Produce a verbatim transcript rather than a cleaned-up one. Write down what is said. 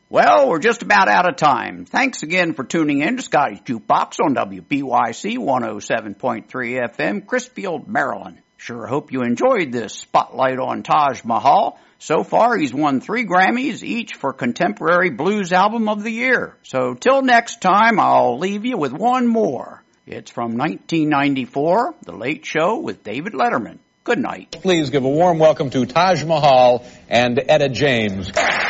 Well, we're just about out of time. Thanks again for tuning in to Scotty's Jukebox on W B Y C one oh seven point three F M, Chrisfield, Maryland. Sure hope you enjoyed this spotlight on Taj Mahal. So far, he's won three Grammys, each for Contemporary Blues Album of the Year. So till next time, I'll leave you with one more. It's from nineteen ninety-four, The Late Show with David Letterman. Good night. Please give a warm welcome to Taj Mahal and Etta James.